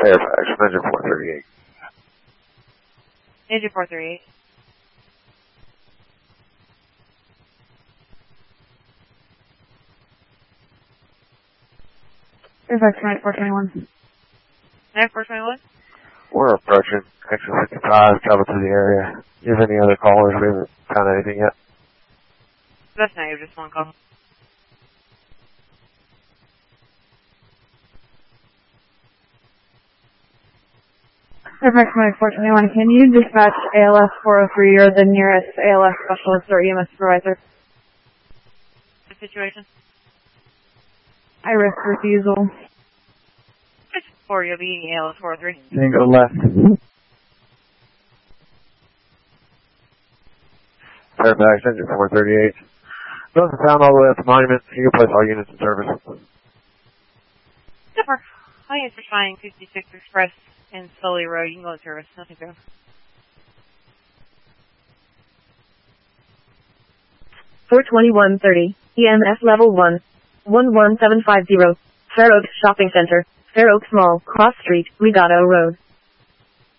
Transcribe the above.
Fairfax, engine 438. Engine 438. Fairfax, Night 421. Night 421? We're approaching exit 55, travel through the area. Do you have any other callers? We haven't found anything yet. That's not just one call. Fairfax, Night 421. Can you dispatch ALS 403 or the nearest ALS specialist or EMS supervisor? The situation? I risk refusal. It's 4, you'll be ALS 403. Then go left. Fairfax, engine 438. Those are found all the way up the monument. You can place all units in service. Super. All units responding 56 Express and Sully Road. You can go in service. Nothing to go. 42130. EMS level 1. 11750. Fair Oaks Shopping Center. Fair Oaks Mall. Cross Street. Regatta Road.